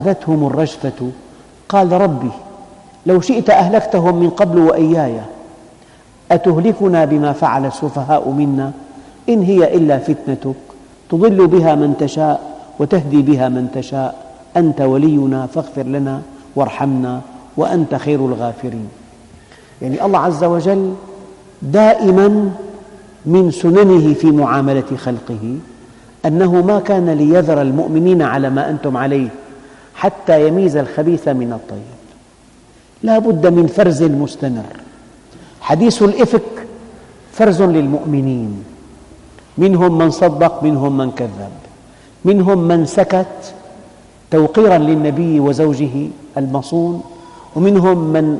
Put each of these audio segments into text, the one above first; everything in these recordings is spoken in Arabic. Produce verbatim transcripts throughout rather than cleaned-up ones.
أخذتهم الرجفة قال ربي لو شئت أهلكتهم من قبل وإياي أتهلكنا بما فعل السفهاء منا إن هي إلا فتنتك تضل بها من تشاء وتهدي بها من تشاء أنت ولينا فاغفر لنا وارحمنا وأنت خير الغافرين. يعني الله عز وجل دائما من سننه في معاملة خلقه أنه ما كان ليذر المؤمنين على ما أنتم عليه حتى يميز الخبيث من الطيب، لا بد من فرز مستمر. حديث الإفك فرز للمؤمنين، منهم من صدق منهم من كذب، منهم من سكت توقيرا للنبي وزوجه المصون، ومنهم من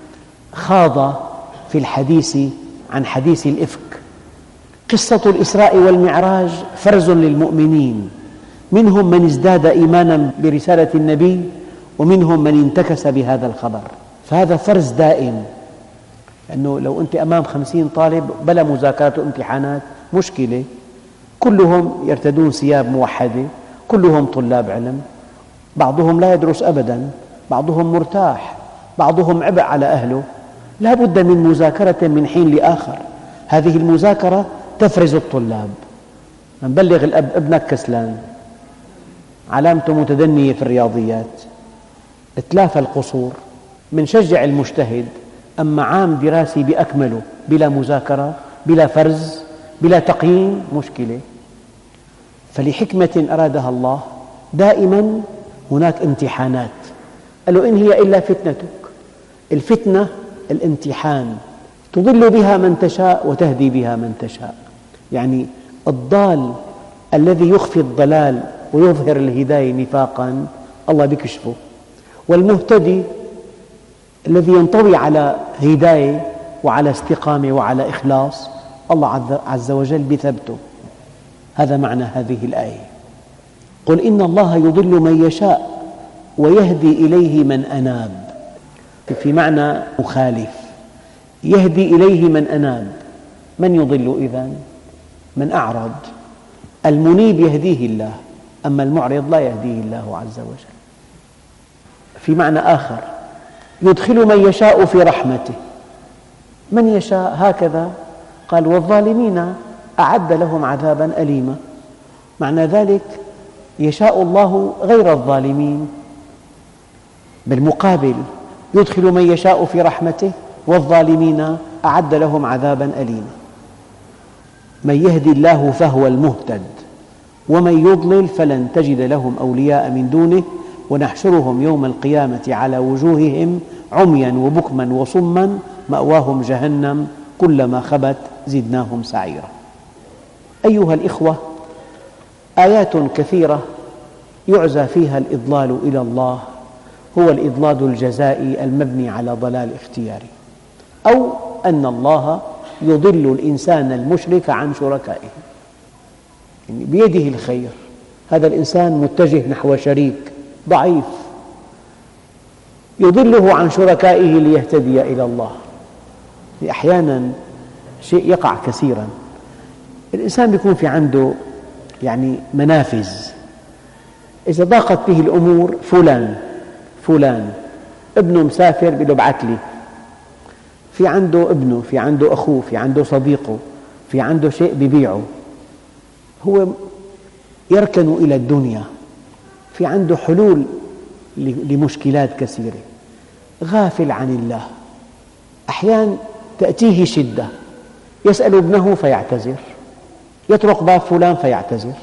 خاض في الحديث عن حديث الإفك. قصة الإسراء والمعراج فرز للمؤمنين، منهم من ازداد إيمانا برسالة النبي ومنهم من انتكس بهذا الخبر، فهذا فرز دائم. لأنه لو أنت أمام خمسين طالب بلا مذاكرة وامتحانات مشكلة، كلهم يرتدون ثياب موحدة، كلهم طلاب علم، بعضهم لا يدرس أبدا، بعضهم مرتاح، بعضهم عبء على أهله، لا بد من مذاكرة من حين لآخر. هذه المذاكرة تفرز الطلاب. نبلغ الأب ابنك كسلان، علامته متدنية في الرياضيات، اتلافى القصور، منشجع المجتهد. أما عام دراسي بأكمله بلا مذاكرة بلا فرز بلا تقييم مشكلة. فلحكمة أرادها الله دائما هناك امتحانات. قال له إن هي إلا فتنتك. الفتنة الامتحان، تضل بها من تشاء وتهدي بها من تشاء. يعني الضال الذي يخفي الضلال ويظهر الهداية نفاقا الله بيكشفه، والمهتدي الذي ينطوي على هداية وعلى استقامة وعلى إخلاص الله عز وجل بثبته. هذا معنى هذه الآية. قل إن الله يضل من يشاء ويهدي إليه من أناب، في معنى مخالف، يهدي إليه من أناب. من يضل إذن؟ من أعرض. المنيب يهديه الله، أما المعرض لا يهديه الله عز وجل. في معنى آخر يدخل من يشاء في رحمته. من يشاء هكذا قال والظالمين أعد لهم عذابا أليما. معنى ذلك يشاء الله غير الظالمين. بالمقابل يدخل من يشاء في رحمته والظالمين أعد لهم عذابا أليما. من يهدي الله فهو المهتد ومن يضلل فلن تجد لهم أولياء من دونه ونحشرهم يوم القيامة على وجوههم عميا وبكما وصما مأواهم جهنم كلما خبت زدناهم سعيرا. أيها الإخوة، آيات كثيرة يعزى فيها الإضلال إلى الله هو الإضلال الجزائي المبني على ضلال اختياري، أو أن الله يضل الإنسان المشرك عن شركائه. يعني بيده الخير، هذا الإنسان متجه نحو شريك ضعيف، يضله عن شركائه ليهتدي إلى الله. أحيانا شيء يقع كثيرا، الإنسان يكون في عنده يعني منافذ، إذا ضاقت به الأمور فلان فلان ابنه مسافر بيقول له ابعث لي، في عنده ابنه، في عنده أخوه، في عنده صديقه، في عنده شيء بيبيعه، هو يركن إلى الدنيا، في عنده حلول لمشكلات كثيرة، غافل عن الله. أحيانا تأتيه شدة يسأل ابنه فيعتذر، يطرق باب فلان فيعتذر،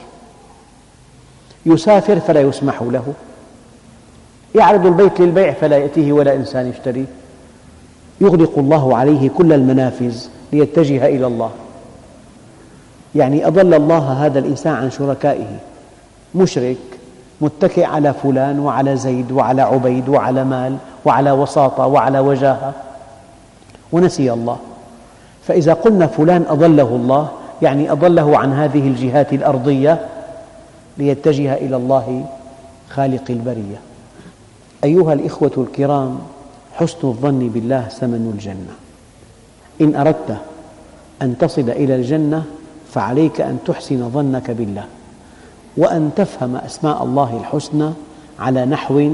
يسافر فلا يسمح له، يعرض البيت للبيع فلا يأتيه ولا إنسان يشتريه، يغلق الله عليه كل المنافذ ليتجه إلى الله. يعني أضل الله هذا الإنسان عن شركائه، مشرك متكئ على فلان وعلى زيد وعلى عبيد وعلى مال وعلى وساطة وعلى وجاهة ونسي الله. فإذا قلنا فلان أضله الله يعني أضله عن هذه الجهات الأرضية ليتجه إلى الله خالق البرية. أيها الإخوة الكرام، حسن الظن بالله ثمن الجنة. إن أردت أن تصل إلى الجنة فعليك أن تحسن ظنك بالله، وأن تفهم أسماء الله الحسنى على نحو